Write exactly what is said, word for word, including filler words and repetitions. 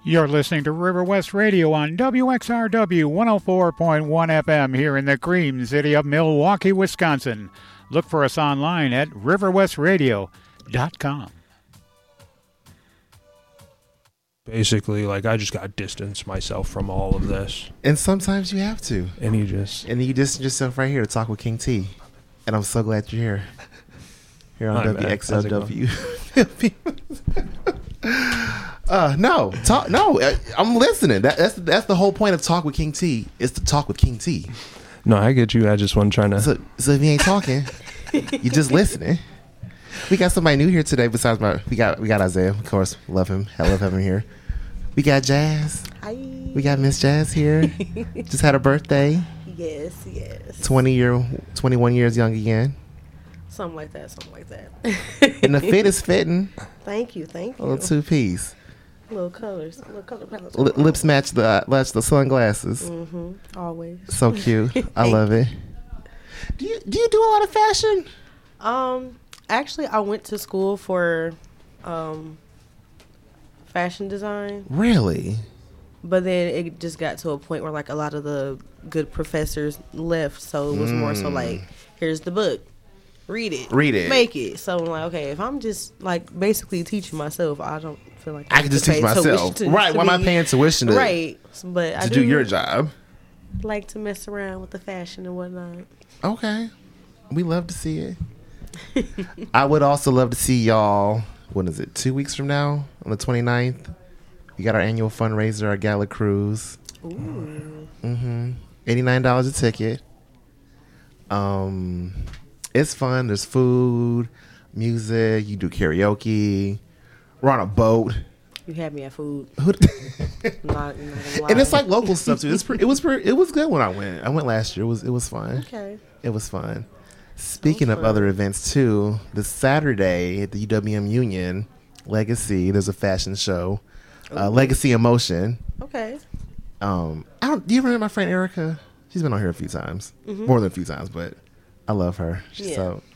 You're listening to River West Radio on W X R W one oh four point one F M here in the Green City of Milwaukee, Wisconsin. Look for us online at river west radio dot com. Basically, like, I just got to distance myself from all of this. And sometimes you have to. And you just... And you distance yourself right here to talk with King T. And I'm so glad you're here. Here on Hi, W X R W. uh, no, talk, no, I'm listening. That, that's that's the whole point of Talk with King T, is to talk with King T. No, I get you. I just wasn't trying to... So, so if you ain't talking, you just listening. We got somebody new here today besides my... We got we got Isaiah, of course. Love him. I love having him here. We got Jazz. Hi. We got Miss Jazz here. Just had a birthday. Yes, yes. twenty year, twenty-one years young again. Something like that, something like that. And the fit is fitting. Thank you, thank you. A little two piece. Little colors, little color palette. L- lips match the uh, match the sunglasses. Mm-hmm. Always. So cute. I love it. Do you do you do a lot of fashion? Um, actually, I went to school for um fashion design. Really? But then it just got to a point where like a lot of the good professors left, so it was mm. more so like, here's the book. Read it. Read it. Make it. So I'm like, okay, if I'm just like basically teaching myself, I don't feel like I, I can just teach myself. To, right. to Why am I paying tuition to, right. But to I do, do your job? Like to mess around with the fashion and whatnot. Okay. We love to see it. I would also love to see y'all, what is it, two weeks from now on the twenty-ninth? We got our annual fundraiser, our gala cruise. Ooh. Mm-hmm. eighty-nine dollars a ticket. Um... It's fun. There's food, music. You do karaoke. We're on a boat. You had me at food. not, not and it's like local stuff too. It's pre- it was pre- it was good when I went. I went last year. It was it was fun. Okay. It was fun. Speaking of fun. other events too, this Saturday at the U W M Union Legacy, there's a fashion show, uh, Legacy Emotion. Okay. Um, I don't. Do you remember my friend Erica? She's been on here a few times, mm-hmm. more than a few times, but. I love her. She's yeah. so